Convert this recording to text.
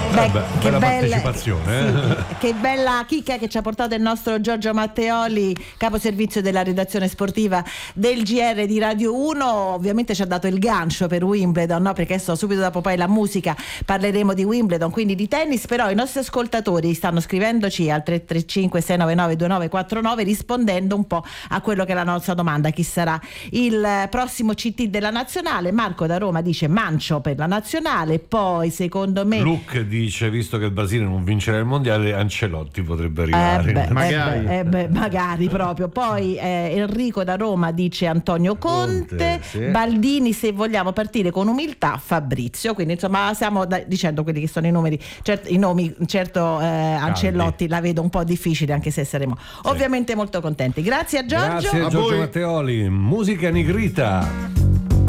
Che bella bella partecipazione. sì, che bella chicca che ci ha portato il nostro Giorgio Matteoli, capo servizio della redazione sportiva del GR di Radio 1. Ovviamente ci ha dato il gancio per Wimbledon, no? Perché subito dopo poi la musica parleremo di Wimbledon, quindi di tennis. Però i nostri ascoltatori stanno scrivendoci al 335 699 2949 rispondendo un po' a quello che è la nostra domanda: chi sarà il prossimo CT della nazionale? Marco da Roma dice Mancio per la nazionale. Poi secondo me Luke dice, visto che il Brasile non vincerà il mondiale, Ancelotti potrebbe arrivare. magari proprio. Poi Enrico da Roma dice Antonio Conte, sì. Baldini, se vogliamo partire con umiltà, Fabrizio. Quindi insomma stiamo dicendo quelli che sono i numeri, i nomi. Ancelotti la vedo un po' difficile, anche se saremo ovviamente molto contenti. Grazie a Giorgio. Grazie a Giorgio Matteoli. Musica nigrita.